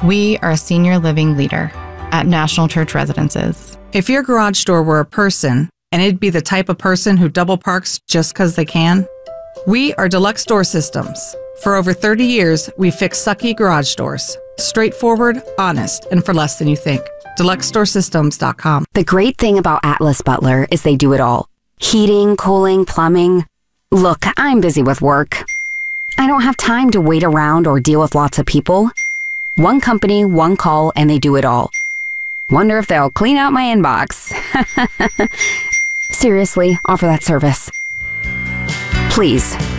We are a senior living leader at National Church Residences. If your garage door were a person, and it'd be the type of person who double parks just because they can, we are Deluxe Door Systems. For over 30 years, we fix sucky garage doors. Straightforward, honest, and for less than you think. DeluxeDoorSystems.com. The great thing about Atlas Butler is they do it all. Heating, cooling, plumbing. Look, I'm busy with work. I don't have time to wait around or deal with lots of people. One company, one call, and they do it all. Wonder if they'll clean out my inbox. Seriously, offer that service. Please.